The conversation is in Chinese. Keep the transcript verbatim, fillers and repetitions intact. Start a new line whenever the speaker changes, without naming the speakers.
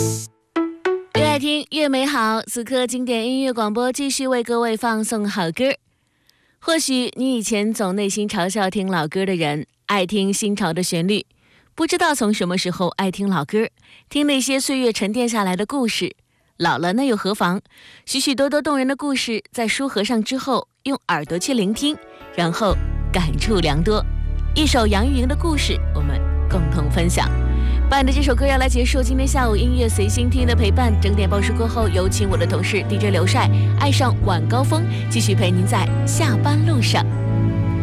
越爱听越美好，此刻经典音乐广播继续为各位放送好歌。或许你以前总内心嘲笑听老歌的人，爱听新潮的旋律，不知道从什么时候爱听老歌，听那些岁月沉淀下来的故事。老了那又何妨？许许多多动人的故事在书合上之后，用耳朵去聆听，然后感触良多。一首杨钰莹的故事，我们共同分享。伴着这首歌要来结束今天下午音乐随心听的陪伴。整点报时过后，有请我的同事 D J 刘帅爱上晚高峰，继续陪您在下班路上。